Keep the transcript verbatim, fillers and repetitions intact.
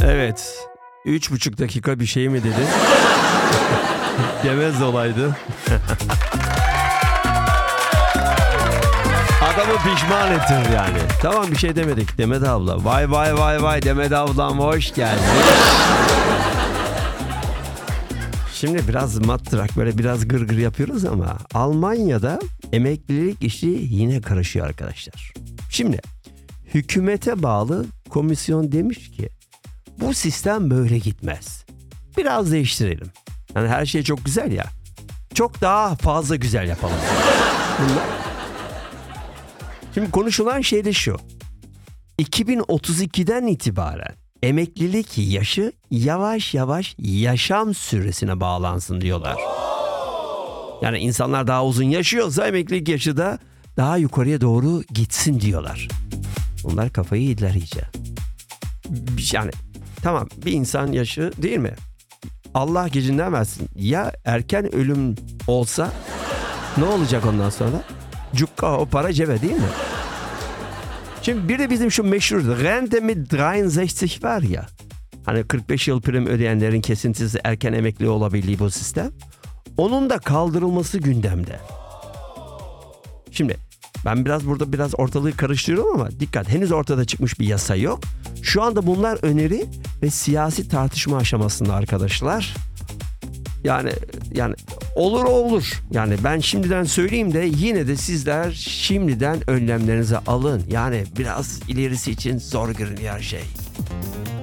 Evet. Üç buçuk dakika bir şey mi dedi? Demez olaydı. Adamı pişman ettin yani. Tamam, bir şey demedik Demet abla. Vay vay vay vay Demet ablam hoş geldin. Şimdi biraz matrak, böyle biraz gırgır yapıyoruz ama Almanya'da emeklilik işi yine karışıyor arkadaşlar. Şimdi hükümete bağlı komisyon demiş ki bu sistem böyle gitmez. Biraz değiştirelim. Yani her şey çok güzel ya. Çok daha fazla güzel yapalım. Bunlar. Şimdi konuşulan şey de şu. iki bin otuz ikiden itibaren emeklilik yaşı yavaş yavaş yaşam süresine bağlansın diyorlar. Yani insanlar daha uzun yaşıyorsa emeklilik yaşı da daha yukarıya doğru gitsin diyorlar. Bunlar kafayı yediler iyice. Yani tamam, bir insan yaşı değil mi? Allah gecinden versin. Ya erken ölüm olsa ne olacak ondan sonra? Cukka, o para cebe değil mi? Şimdi bir de bizim şu meşhur Rente mit dreiundsechzig var ya. Hani kırk beş yıl prim ödeyenlerin kesintisiz erken emekli olabildiği bu sistem. Onun da kaldırılması gündemde. Şimdi ben biraz burada biraz ortalığı karıştırıyorum ama dikkat, henüz ortada çıkmış bir yasa yok. Şu anda bunlar öneri ve siyasi tartışma aşamasında arkadaşlar. Yani yani olur olur. Yani ben şimdiden söyleyeyim de yine de sizler şimdiden önlemlerinizi alın. Yani biraz ilerisi için zor görünüyor her şey.